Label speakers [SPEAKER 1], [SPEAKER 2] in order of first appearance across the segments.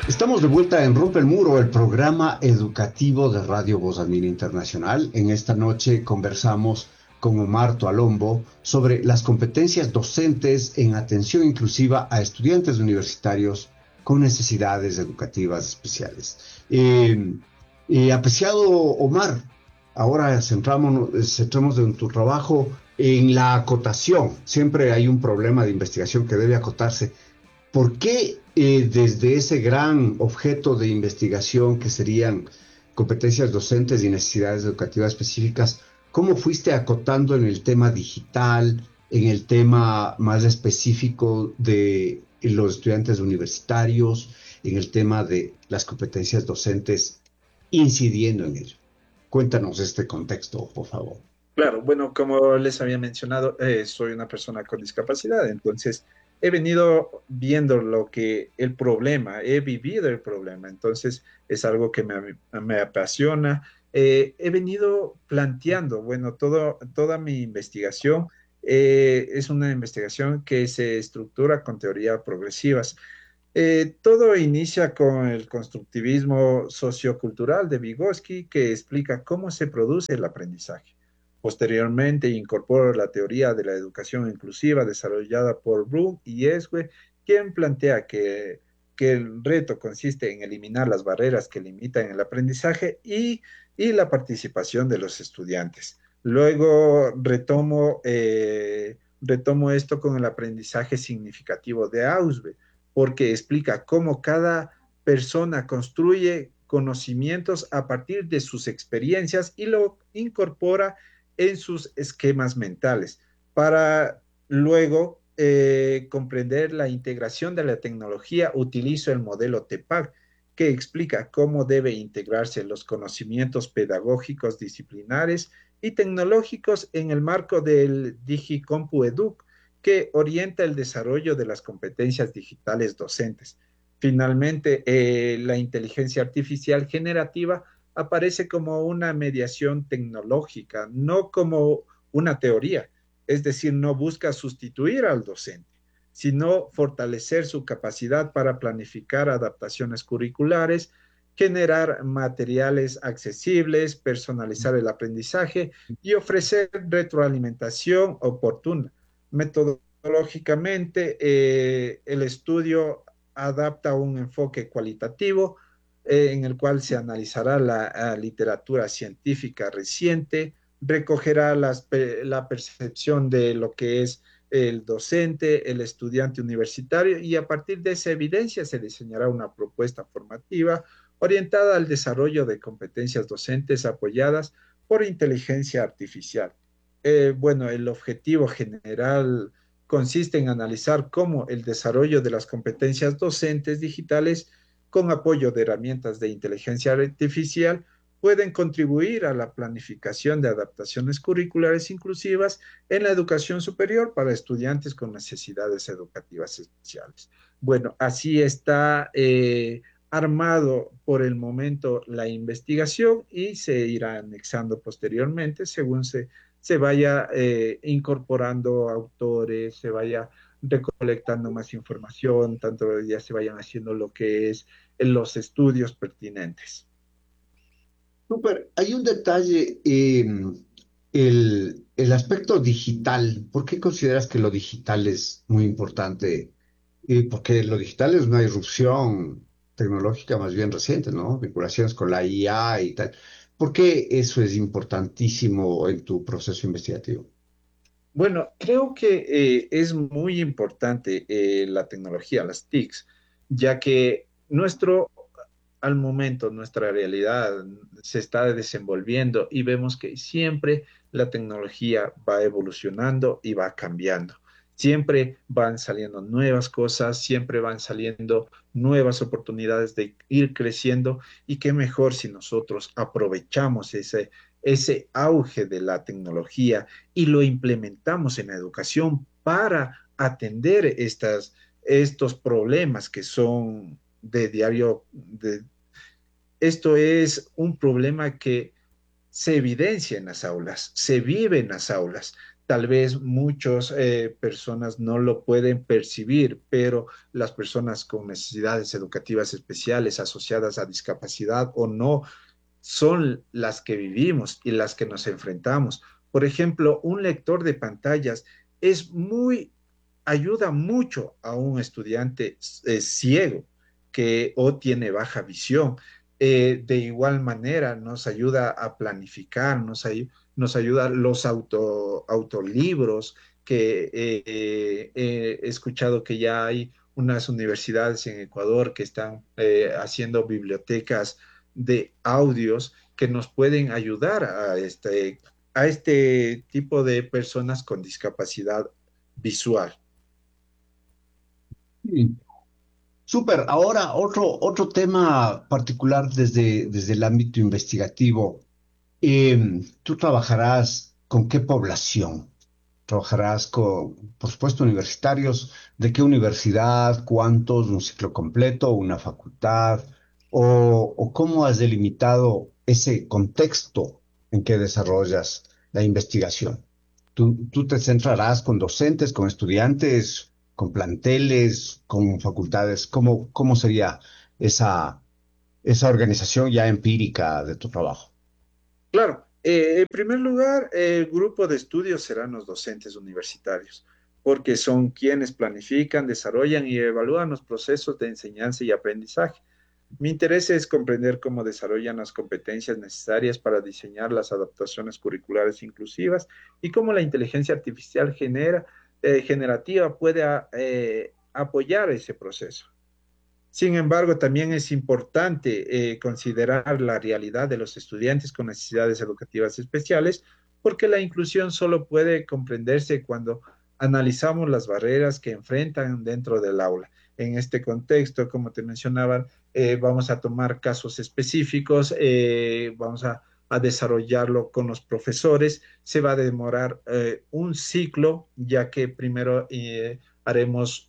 [SPEAKER 1] Estamos de vuelta en Rompe el Muro, el programa educativo de Radio Voz Andina Internacional. En esta noche conversamos con Omar Toalombo sobre las competencias docentes en atención inclusiva a estudiantes universitarios con necesidades educativas especiales. Apreciado Omar, ahora centramos en tu trabajo en la acotación. Siempre hay un problema de investigación que debe acotarse. ¿Por qué desde ese gran objeto de investigación que serían competencias docentes y necesidades educativas específicas, cómo fuiste acotando en el tema digital, en el tema más específico de los estudiantes universitarios, en el tema de las competencias docentes, incidiendo en ello? Cuéntanos este contexto, por favor.
[SPEAKER 2] Claro, bueno, como les había mencionado, soy una persona con discapacidad, entonces he venido viendo lo que el problema, he vivido el problema, entonces es algo que me apasiona. He venido planteando, bueno, toda mi investigación es una investigación que se estructura con teorías progresivas. Todo inicia con el constructivismo sociocultural de Vygotsky, que explica cómo se produce el aprendizaje. Posteriormente incorpora la teoría de la educación inclusiva desarrollada por Bloom y Eswe, quien plantea que el reto consiste en eliminar las barreras que limitan el aprendizaje y la participación de los estudiantes. Luego retomo esto con el aprendizaje significativo de Ausbe, porque explica cómo cada persona construye conocimientos a partir de sus experiencias y lo incorpora en sus esquemas mentales para luego comprender la integración de la tecnología. Utilizo el modelo TEPAC, que explica cómo debe integrarse los conocimientos pedagógicos disciplinares y tecnológicos en el marco del DigiCompu Educ, que orienta el desarrollo de las competencias digitales docentes. Finalmente, la inteligencia artificial generativa aparece como una mediación tecnológica, no como una teoría. Es decir, no busca sustituir al docente, sino fortalecer su capacidad para planificar adaptaciones curriculares, generar materiales accesibles, personalizar el aprendizaje y ofrecer retroalimentación oportuna. Metodológicamente, el estudio adapta un enfoque cualitativo en el cual se analizará la literatura científica reciente, recogerá la percepción de lo que es el docente, el estudiante universitario, y a partir de esa evidencia se diseñará una propuesta formativa orientada al desarrollo de competencias docentes apoyadas por inteligencia artificial. Bueno, el objetivo general consiste en analizar cómo el desarrollo de las competencias docentes digitales con apoyo de herramientas de inteligencia artificial pueden contribuir a la planificación de adaptaciones curriculares inclusivas en la educación superior para estudiantes con necesidades educativas especiales. Bueno, así está armado por el momento la investigación y se irá anexando posteriormente según se vaya incorporando autores, se vaya recolectando más información, tanto ya se vayan haciendo lo que es en los estudios pertinentes.
[SPEAKER 1] Súper, hay un detalle, el aspecto digital. ¿Por qué consideras que lo digital es muy importante? Porque lo digital es una irrupción tecnológica más bien reciente, ¿no? Vinculaciones con la IA y tal. ¿Por qué eso es importantísimo en tu proceso investigativo?
[SPEAKER 2] Bueno, creo que es muy importante la tecnología, las TICs, ya que al momento, nuestra realidad se está desenvolviendo y vemos que siempre la tecnología va evolucionando y va cambiando. Siempre van saliendo nuevas cosas, siempre van saliendo nuevas oportunidades de ir creciendo y qué mejor si nosotros aprovechamos ese auge de la tecnología y lo implementamos en la educación para atender estos problemas que son de diario. Esto es un problema que se evidencia en las aulas, se vive en las aulas. Tal vez muchas personas no lo pueden percibir, pero las personas con necesidades educativas especiales asociadas a discapacidad o no son las que vivimos y las que nos enfrentamos. Por ejemplo, un lector de pantallas es muy, ayuda mucho a un estudiante ciego que o tiene baja visión. De igual manera, nos ayuda a planificar, nos ayuda los autolibros, que he escuchado que ya hay unas universidades en Ecuador que están haciendo bibliotecas de audios que nos pueden ayudar a este tipo de personas con discapacidad visual.
[SPEAKER 1] Sí. Súper. Ahora, otro tema particular desde el ámbito investigativo. ¿Tú trabajarás con qué población? ¿Trabajarás con, por supuesto, universitarios? ¿De qué universidad? ¿Cuántos? ¿Un ciclo completo? ¿Una facultad? ¿O cómo has delimitado ese contexto en que desarrollas la investigación? ¿Tú te centrarás con docentes, con estudiantes, con planteles, con facultades? ¿Cómo sería esa organización ya empírica de tu trabajo?
[SPEAKER 2] Claro, en primer lugar, el grupo de estudios serán los docentes universitarios, porque son quienes planifican, desarrollan y evalúan los procesos de enseñanza y aprendizaje. Mi interés es comprender cómo desarrollan las competencias necesarias para diseñar las adaptaciones curriculares inclusivas y cómo la inteligencia artificial generativa puede apoyar ese proceso. Sin embargo, también es importante considerar la realidad de los estudiantes con necesidades educativas especiales, porque la inclusión solo puede comprenderse cuando analizamos las barreras que enfrentan dentro del aula. En este contexto, como te mencionaba, vamos a tomar casos específicos, a desarrollarlo con los profesores. Se va a demorar un ciclo, ya que primero haremos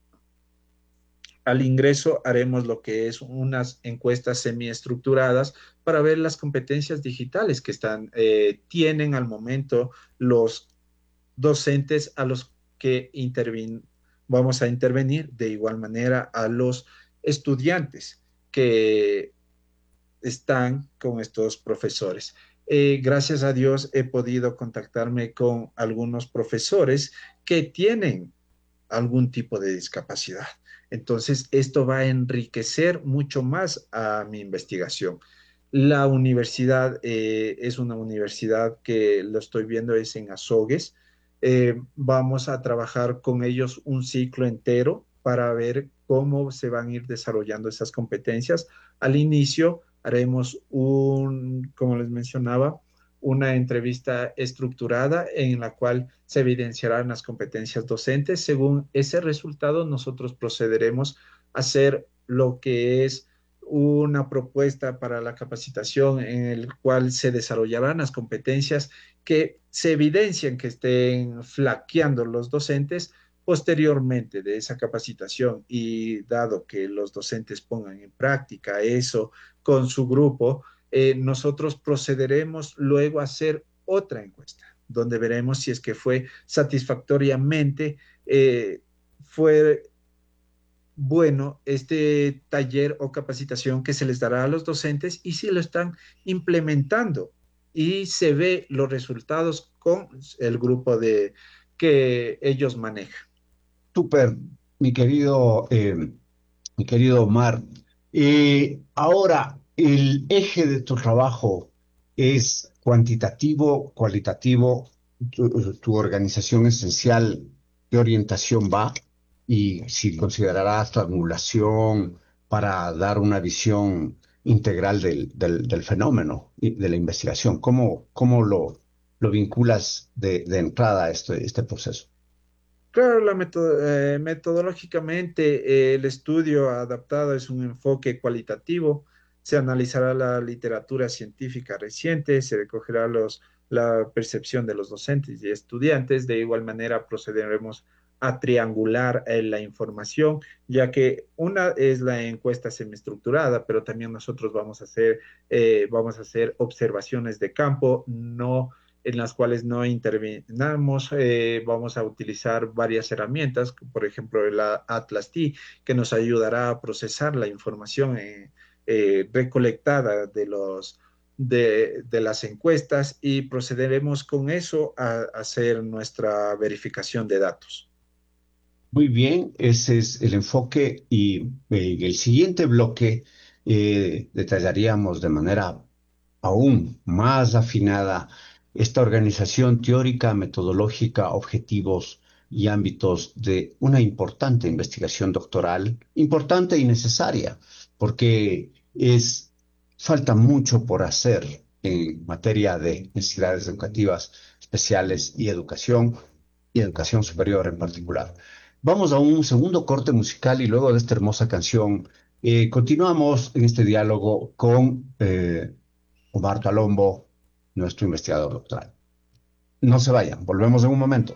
[SPEAKER 2] al ingreso haremos lo que es unas encuestas semiestructuradas para ver las competencias digitales que tienen al momento los docentes a los que vamos a intervenir, de igual manera a los estudiantes que están con estos profesores. Gracias a Dios he podido contactarme con algunos profesores que tienen algún tipo de discapacidad. Entonces, esto va a enriquecer mucho más a mi investigación. La universidad es una universidad que lo estoy viendo es en Azogues. Vamos a trabajar con ellos un ciclo entero para ver cómo se van a ir desarrollando esas competencias. Al inicio haremos como les mencionaba, una entrevista estructurada en la cual se evidenciarán las competencias docentes. Según ese resultado, nosotros procederemos a hacer lo que es una propuesta para la capacitación en el cual se desarrollarán las competencias que se evidencian que estén flaqueando los docentes posteriormente de esa capacitación y dado que los docentes pongan en práctica eso con su grupo, nosotros procederemos luego a hacer otra encuesta, donde veremos si es que fue satisfactoriamente, fue bueno este taller o capacitación que se les dará a los docentes y si lo están implementando y se ve los resultados con el grupo que ellos manejan.
[SPEAKER 1] Súper, mi querido Omar. Ahora, el eje de tu trabajo es cuantitativo, cualitativo. Tu organización esencial, ¿qué orientación va? Y si considerarás triangulación para dar una visión integral del fenómeno y de la investigación. ¿Cómo lo vinculas de entrada a este proceso?
[SPEAKER 2] Claro, metodológicamente el estudio adaptado es un enfoque cualitativo. Se analizará la literatura científica reciente, se recogerá la percepción de los docentes y estudiantes. De igual manera, procederemos a triangular la información, ya que una es la encuesta semiestructurada, pero también nosotros vamos a hacer observaciones de campo, no en las cuales no intervenamos. Vamos a utilizar varias herramientas, por ejemplo el Atlas T, que nos ayudará a procesar la información recolectada de las encuestas, y procederemos con eso a hacer nuestra verificación de datos.
[SPEAKER 1] Muy bien, ese es el enfoque y en el siguiente bloque detallaríamos de manera aún más afinada esta organización teórica, metodológica, objetivos y ámbitos de una importante investigación doctoral, importante y necesaria, porque falta mucho por hacer en materia de necesidades educativas especiales y educación superior en particular. Vamos a un segundo corte musical y luego de esta hermosa canción continuamos en este diálogo con Omar Palombo, nuestro investigador doctoral. No se vayan, volvemos en un momento.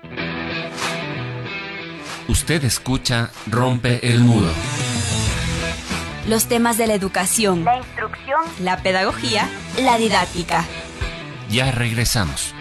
[SPEAKER 3] Usted escucha Rompe el Muro.
[SPEAKER 4] Los temas de la educación,
[SPEAKER 5] la instrucción,
[SPEAKER 4] la pedagogía, la didáctica.
[SPEAKER 3] Ya regresamos.